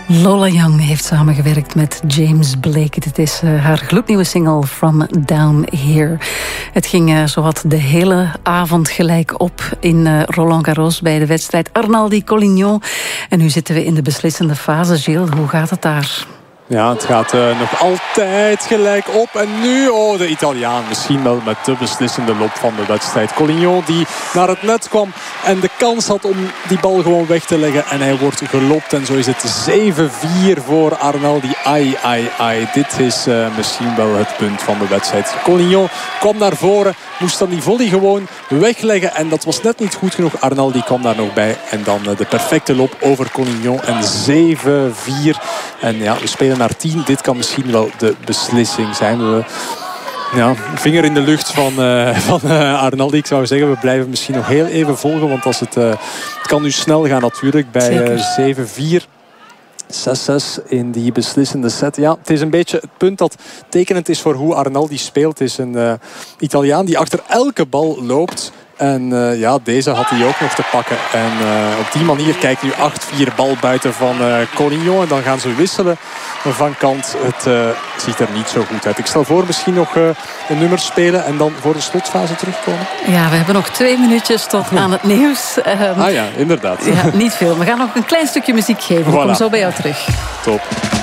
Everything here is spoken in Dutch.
Lola Young heeft samengewerkt met James Blake. Dit is haar gloednieuwe single From Down Here. Het ging zowat de hele avond gelijk op in Roland Garros bij de wedstrijd Arnaldi Collignon. En nu zitten we in de beslissende fase. Gilles, hoe gaat het daar? Ja, het gaat nog altijd gelijk op. En nu, de Italiaan misschien wel met de beslissende lob van de wedstrijd. Collignon die naar het net kwam en de kans had om die bal gewoon weg te leggen. En hij wordt gelopt en zo is het 7-4 voor Arnaldi. Ai. Dit is misschien wel het punt van de wedstrijd. Collignon kwam naar voren, moest dan die volley gewoon wegleggen. En dat was net niet goed genoeg. Arnaldi kwam daar nog bij. En dan de perfecte lob over Collignon. En 7-4. En ja, we spelen naar 10. Dit kan misschien wel de beslissing zijn. We vinger in de lucht van Arnaldi. Ik zou zeggen, we blijven misschien nog heel even volgen. Want als het kan nu snel gaan natuurlijk bij 7-4. 6-6 in die beslissende set. Ja, het is een beetje het punt dat tekenend is voor hoe Arnaldi speelt. Het is een Italiaan die achter elke bal loopt. En deze had hij ook nog te pakken. En op die manier kijkt nu 8-4 bal buiten van Collignon. En dan gaan ze wisselen van kant. Het ziet er niet zo goed uit. Ik stel voor misschien nog een nummer spelen en dan voor de slotfase terugkomen. Ja, we hebben nog 2 minuutjes tot aan het nieuws. Ja, inderdaad. Ja, niet veel. We gaan nog een klein stukje muziek geven. We komen zo bij jou terug. Top.